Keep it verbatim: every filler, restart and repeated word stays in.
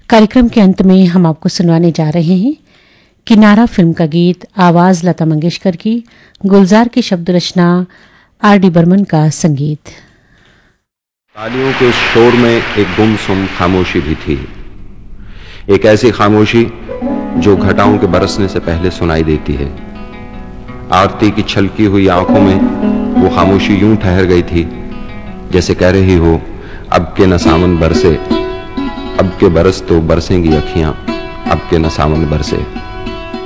कार्यक्रम के अंत में हम आपको सुनवाने जा रहे हैं किनारा फिल्म का गीत, आवाज लता मंगेशकर की, गुलजार की शब्द रचना आर डी बर्मन का संगीत। तालियों के शोर में एक गुमसुम खामोशी भी थी, एक ऐसी खामोशी जो घटाओं के बरसने से पहले सुनाई देती है। आरती की छलकी हुई आंखों में वो खामोशी यूं ठहर गई थी जैसे कह रही हो, अब के न सावन बरसे, अब के बरस तो बरसेंगी अखियां, अब के न सावन बरसे।